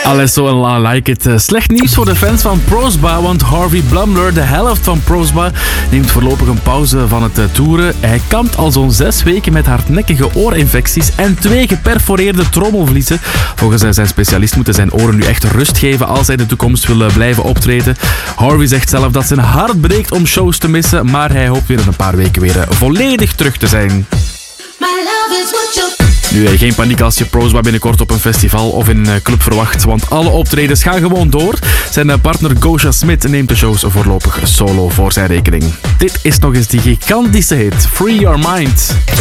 Alesso en La Like It. Slecht nieuws voor de fans van Prosba, want Harvey Blumler, de helft van Prosba, neemt voorlopig een pauze van het toeren. Hij kampt al zo'n 6 weken met hardnekkige oorinfecties en 2 geperforeerde trommelvliezen. Volgens zijn specialist moeten zijn oren nu echt rust geven als hij in de toekomst wil blijven optreden. Harvey zegt zelf dat zijn hart breekt om shows te missen, maar hij hoopt weer in een paar weken weer volledig terug te zijn. Nu, geen paniek als je Prosba binnenkort op een festival of in een club verwacht, want alle optredens gaan gewoon door. Zijn partner Gosha Smith neemt de shows voorlopig solo voor zijn rekening. Dit is nog eens die gigantische hit, Free Your Mind.